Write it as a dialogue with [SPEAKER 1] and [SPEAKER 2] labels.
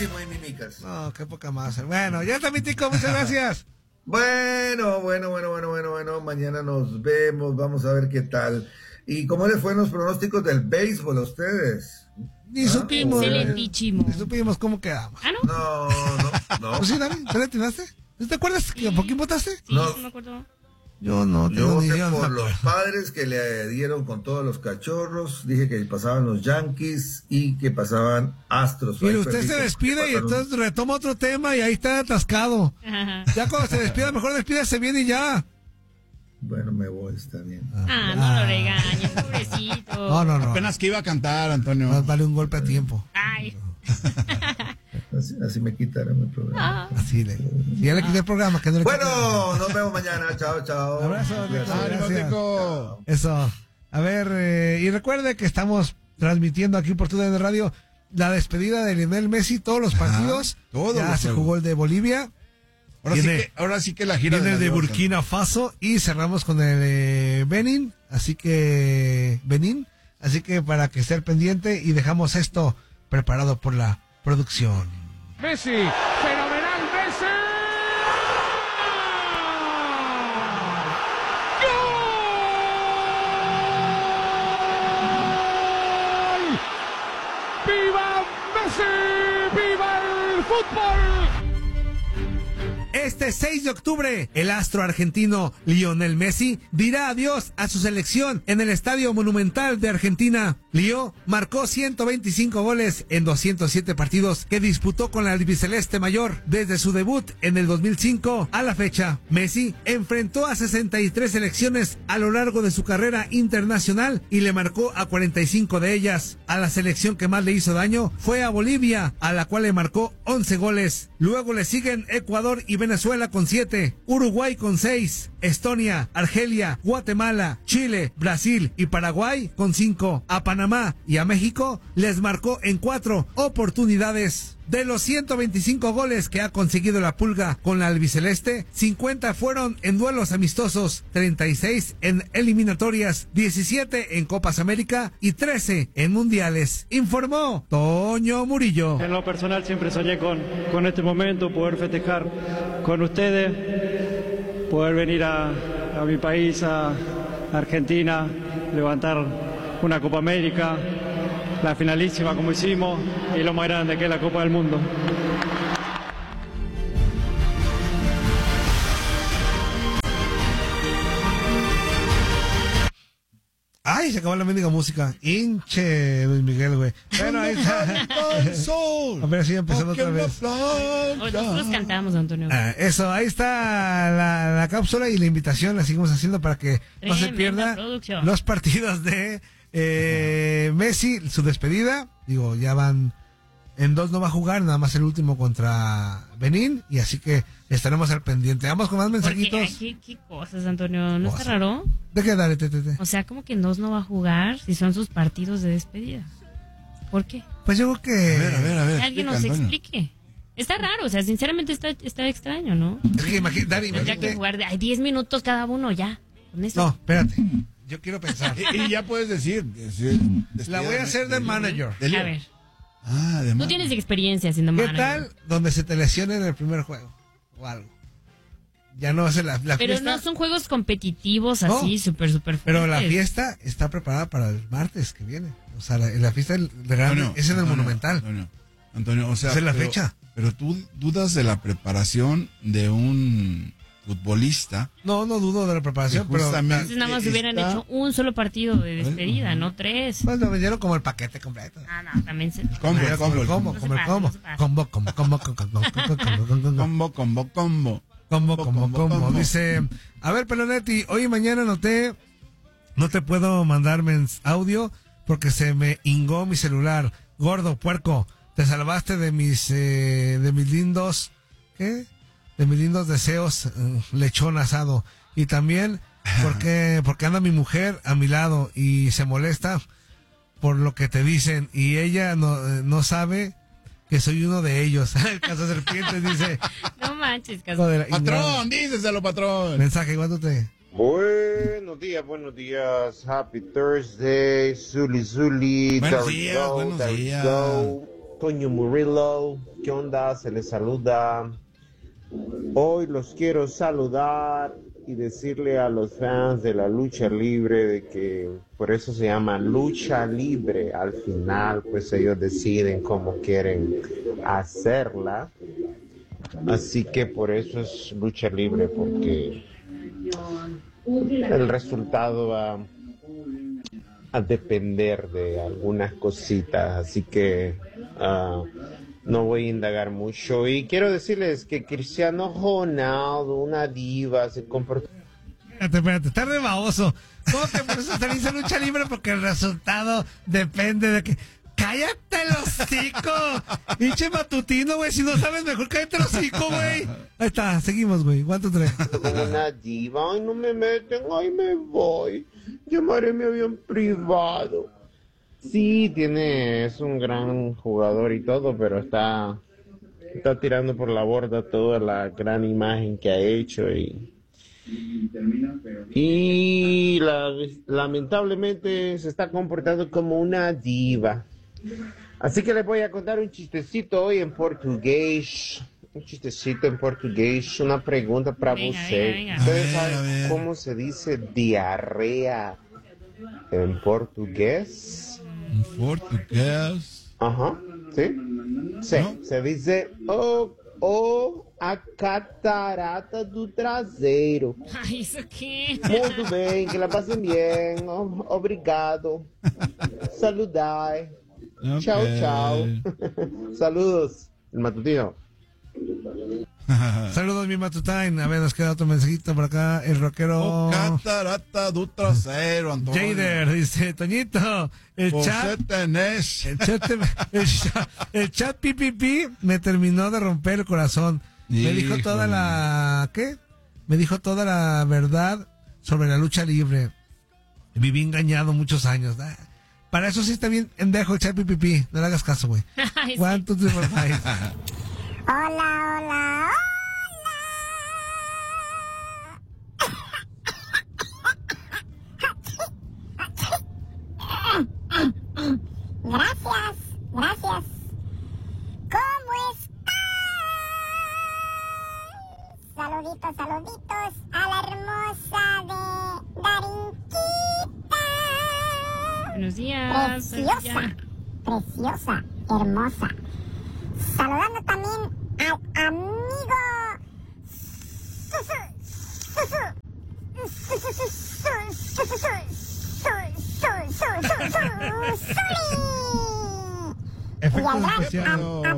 [SPEAKER 1] pésimo en mímicas.
[SPEAKER 2] No, qué poca más. Bueno, ya está mi tico, muchas gracias.
[SPEAKER 1] Bueno. Mañana nos vemos, vamos a ver qué tal. ¿Y cómo les fue en los pronósticos del béisbol a ustedes?
[SPEAKER 2] Ni supimos.
[SPEAKER 3] Excelentísimo.
[SPEAKER 2] Ni supimos cómo quedamos.
[SPEAKER 3] ¿Ah, no?
[SPEAKER 1] No.
[SPEAKER 2] Pues sí, Dani, ¿te le atinaste? ¿No te acuerdas que por quién votaste?
[SPEAKER 3] Sí,
[SPEAKER 1] No.
[SPEAKER 3] sí me acuerdo.
[SPEAKER 2] Yo no
[SPEAKER 1] Yo
[SPEAKER 2] tengo ni
[SPEAKER 1] voté
[SPEAKER 2] idea.
[SPEAKER 1] por los Padres que le dieron con todos los cachorros. Dije que pasaban los Yankees y que pasaban Astros.
[SPEAKER 2] Mire,
[SPEAKER 1] Ahí
[SPEAKER 2] usted
[SPEAKER 1] perdí,
[SPEAKER 2] se
[SPEAKER 1] que
[SPEAKER 2] despide y
[SPEAKER 1] pasaron.
[SPEAKER 2] entonces retoma otro tema y ahí está atascado.
[SPEAKER 3] Ajá.
[SPEAKER 2] Ya cuando se despida, mejor despídase bien y ya.
[SPEAKER 1] Bueno, me voy, está bien.
[SPEAKER 3] No lo regañes, pobrecito.
[SPEAKER 2] No.
[SPEAKER 4] Apenas que iba a cantar, Antonio.
[SPEAKER 2] Más vale un golpe a tiempo.
[SPEAKER 3] Ay.
[SPEAKER 1] Así me quitarán el programa.
[SPEAKER 2] Así le. Ya le quité el programa. Que no le quite.
[SPEAKER 1] Bueno, nos vemos mañana. Chao.
[SPEAKER 2] Abrazo, Nico.
[SPEAKER 4] ¡Ánimo,
[SPEAKER 2] Gracias.
[SPEAKER 4] Tico!
[SPEAKER 2] Eso. A ver, y recuerde que estamos transmitiendo aquí por TUDN Radio la despedida de Lionel Messi, todos los partidos.
[SPEAKER 4] todos
[SPEAKER 2] ya
[SPEAKER 4] los
[SPEAKER 2] se
[SPEAKER 4] juegos.
[SPEAKER 2] jugó el de Bolivia.
[SPEAKER 4] Ahora sí que la gira
[SPEAKER 2] Viene el de Burkina Faso y cerramos con el de Benin. Así que para que esté al pendiente y dejamos esto preparado por la producción.
[SPEAKER 5] Messi, fenomenal Messi. ¡Gol! ¡Viva Messi! ¡Viva el fútbol!
[SPEAKER 2] Este 6 de octubre, el astro argentino Lionel Messi dirá adiós a su selección en el Estadio Monumental de Argentina. Leo marcó 125 goles en 207 partidos que disputó con la albiceleste mayor desde su debut en el 2005 a la fecha. Messi enfrentó a 63 selecciones a lo largo de su carrera internacional y le marcó a 45 de ellas. A la selección que más le hizo daño fue a Bolivia, a la cual le marcó 11 goles. Luego le siguen Ecuador y Venezuela con 7, Uruguay con 6, Estonia, Argelia, Guatemala, Chile, Brasil y Paraguay con 5. A Panamá y a México les marcó en 4 oportunidades. De los 125 goles que ha conseguido la Pulga con la albiceleste, 50 fueron en duelos amistosos, 36 en eliminatorias, 17 en Copas América y 13 en mundiales. Informó Toño Murillo.
[SPEAKER 6] En lo personal siempre soñé con este momento, poder festejar con ustedes, poder venir a mi país, a Argentina, levantar una Copa América, la finalísima como hicimos y lo más grande que es la Copa del Mundo.
[SPEAKER 2] Ay, se acabó la mendiga música. Hinche Luis Miguel, güey. Bueno, ahí está. A ver si empezando otra vez.
[SPEAKER 3] Nosotros cantamos, Antonio.
[SPEAKER 2] Eso, ahí está la cápsula y la invitación. La seguimos haciendo para que no se
[SPEAKER 3] Tremenda
[SPEAKER 2] pierda
[SPEAKER 3] producción.
[SPEAKER 2] los partidos de Messi, su despedida. Digo, ya van en 2, no va a jugar, nada más el último contra Benín. Y así que estaremos al pendiente. Vamos con más mensajitos.
[SPEAKER 3] ¿Qué cosas, Antonio? ¿No está raro?
[SPEAKER 2] ¿De qué? Dale,
[SPEAKER 3] O sea, como que Nos no va a jugar si son sus partidos de despedida. ¿Por qué?
[SPEAKER 2] Pues yo creo que...
[SPEAKER 4] A ver.
[SPEAKER 3] Que alguien nos explique. Está raro, o sea, sinceramente está extraño, ¿no?
[SPEAKER 2] Es que Dani,
[SPEAKER 3] Tendría que jugar 10 minutos cada uno ya. Con eso.
[SPEAKER 2] No, espérate. Yo quiero pensar.
[SPEAKER 4] Y ya puedes decir.
[SPEAKER 2] La voy a hacer de manager.
[SPEAKER 3] A ver.
[SPEAKER 4] De
[SPEAKER 3] Tú tienes experiencia siendo
[SPEAKER 2] ¿Qué
[SPEAKER 3] manager.
[SPEAKER 2] tal donde se te lesione en el primer juego? O algo. Ya no hace la
[SPEAKER 3] Pero
[SPEAKER 2] fiesta.
[SPEAKER 3] no son juegos competitivos así, súper fuertes.
[SPEAKER 2] Pero la fiesta está preparada para el martes que viene. O sea, la fiesta del grande es en el Monumental.
[SPEAKER 4] Antonio, o sea...
[SPEAKER 2] Esa es la fecha.
[SPEAKER 4] Pero tú dudas de la preparación de un futbolista.
[SPEAKER 2] No dudo de la preparación, pero...
[SPEAKER 3] Entonces nada más hubieran hecho un solo partido de despedida, no 3.
[SPEAKER 2] Pues lo vendieron como el paquete completo.
[SPEAKER 3] No, también se...
[SPEAKER 4] Combo.
[SPEAKER 2] Dice, a ver, Pelonetti, hoy y mañana no te puedo mandar audio porque se me hingó mi celular. Gordo, puerco, te salvaste de mis lindos, ¿qué? De mis lindos deseos, lechón asado. Y también porque anda mi mujer a mi lado y se molesta por lo que te dicen y ella no sabe que soy uno de ellos. El caso serpientes dice.
[SPEAKER 3] No manches, caso.
[SPEAKER 4] Patrón, díceselo, patrón.
[SPEAKER 2] Mensaje, ¿cuánto te?
[SPEAKER 7] Buenos días. Happy Thursday. Zuli.
[SPEAKER 4] Buenos días.
[SPEAKER 7] Todo Toño Murillo. ¿Qué onda? Se les saluda. Hoy los quiero saludar y decirle a los fans de la lucha libre de que por eso se llama lucha libre. Al final, pues ellos deciden cómo quieren hacerla. Así que por eso es lucha libre, porque el resultado va a depender de algunas cositas. Así que no voy a indagar mucho. Y quiero decirles que Cristiano Ronaldo, una diva, se comportó...
[SPEAKER 2] Espérate, está re baboso. ¿Cómo que por eso se dice lucha libre? Porque el resultado depende de que... ¡Cállate el hocico! Pinche matutino, güey. Si no sabes mejor, cállate el hocico, güey. Ahí está, seguimos, güey. ¿1, 2, 3?
[SPEAKER 7] Una diva, ay, no me meten, ay, me voy. Llamaré mi avión privado. Sí, es un gran jugador y todo, pero está tirando por la borda toda la gran imagen que ha hecho lamentablemente se está comportando como una diva. Así que les voy a contar un chistecito hoy en portugués. Una pregunta para ustedes. ¿Ustedes saben cómo se dice diarrea en portugués?
[SPEAKER 4] En portugués.
[SPEAKER 7] Ajá, ¿sí? Sí,
[SPEAKER 4] ¿No?
[SPEAKER 7] se dice a catarata do traseiro.
[SPEAKER 3] Ay, ¿eso qué?
[SPEAKER 7] Muito bem, que la pasen bien. Obrigado. Saludai.
[SPEAKER 4] Ok.
[SPEAKER 7] Chao, chao. Saludos, el matutino.
[SPEAKER 2] Saludos, mi Matutine. A ver, nos queda otro mensajito por acá. El rockero
[SPEAKER 4] Catarata do trasero, Antonio.
[SPEAKER 2] Jader dice: Toñito, el
[SPEAKER 4] Você
[SPEAKER 2] chat
[SPEAKER 4] tenés.
[SPEAKER 2] el chat PPP me terminó de romper el corazón. Me dijo toda la... ¿Qué? Me dijo toda la verdad sobre la lucha libre. Viví engañado muchos años. Para eso sí está bien endejo el chat PPP. No le hagas caso, güey.
[SPEAKER 3] Ay, sí.
[SPEAKER 2] 1, 2, 3, 4, 5.
[SPEAKER 8] Hola, hola, hola. Gracias. ¿Cómo están? Saluditos a la hermosa de Darinquita.
[SPEAKER 3] Buenos días.
[SPEAKER 8] Preciosa, hermosa. Saludando también al amigo
[SPEAKER 2] Efectos
[SPEAKER 8] y al gran
[SPEAKER 2] especiales.